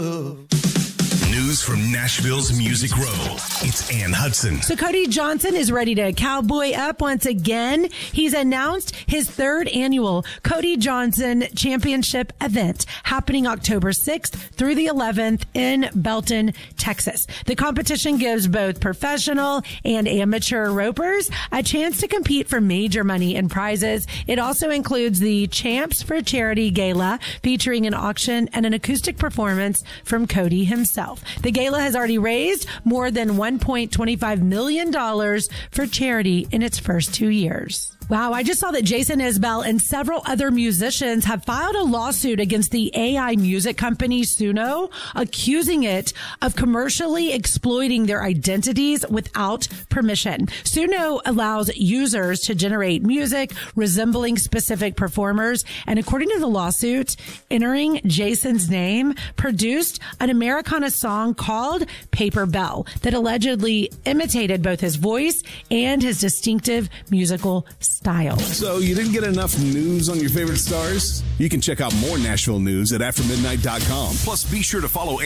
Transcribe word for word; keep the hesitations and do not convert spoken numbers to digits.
News from Nashville's Music Row. It's Ann Hudson. So Cody Johnson is ready to cowboy up once again. He's announced his third annual Cody Johnson Championship event happening October sixth through the eleventh in Belton, Texas. The competition gives both professional and amateur ropers a chance to compete for major money and prizes. It also includes the Champs for Charity Gala, featuring an auction and an acoustic performance from Cody himself. The gala has already raised more than one point two five million dollars for charity in its first two years. Wow, I just saw that Jason Isbell and several other musicians have filed a lawsuit against the A I music company Suno, accusing it of commercially exploiting their identities without permission. Suno allows users to generate music resembling specific performers, and according to the lawsuit, entering Jason's name produced an Americana song called Paper Bell that allegedly imitated both his voice and his distinctive musical style. So you didn't get enough news on your favorite stars? You can check out more Nashville news at after midnight dot com. Plus, be sure to follow